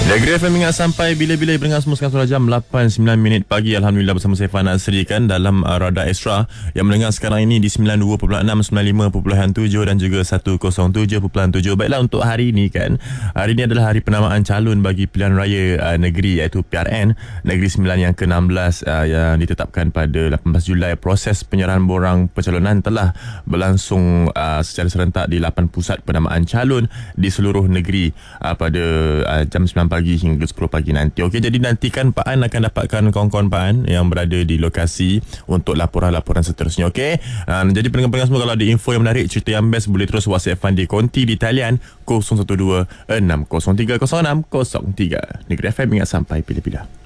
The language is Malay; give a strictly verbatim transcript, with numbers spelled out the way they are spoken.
Negeri F M ingat sampai bila-bila berdengar semua sekarang sudah jam lapan sembilan minit pagi. Alhamdulillah bersama saya Fan Asri kan dalam uh, Radar Extra yang mendengar sekarang ini di sembilan puluh dua perpuluhan enam, sembilan puluh lima perpuluhan tujuh dan juga seratus tujuh perpuluhan tujuh. Baiklah, untuk hari ini kan, hari ini adalah hari penamaan calon bagi pilihan raya uh, negeri iaitu P R N Negeri Sembilan yang ke enam belas uh, yang ditetapkan pada lapan belas Julai. Proses penyerahan borang pencalonan telah berlangsung uh, secara serentak di lapan pusat penamaan calon di seluruh negeri uh, pada uh, jam sembilan pagi hingga sepuluh pagi nanti. Okey, jadi nantikan Pak An akan dapatkan kawan-kawan Pak An yang berada di lokasi untuk laporan-laporan seterusnya. Okey. Uh, jadi pendengar-pendengar semua, kalau ada info yang menarik, cerita yang best, boleh terus WhatsApp Fan di konti di talian kosong satu dua enam kosong tiga kosong enam kosong tiga. Negeri F M ingat sampai bila-bila.